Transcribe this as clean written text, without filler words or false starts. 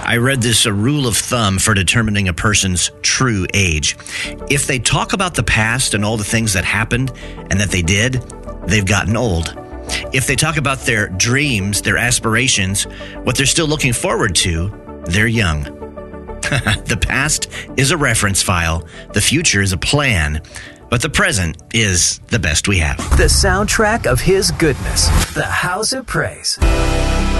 I read this a rule of thumb for determining a person's true age. If they talk about the past and all the things that happened and that they did, they've gotten old. If they talk about their dreams, their aspirations, what they're still looking forward to, they're young. The past is a reference file. The future is a plan. But the present is the best we have. The soundtrack of His goodness. The House of Praise.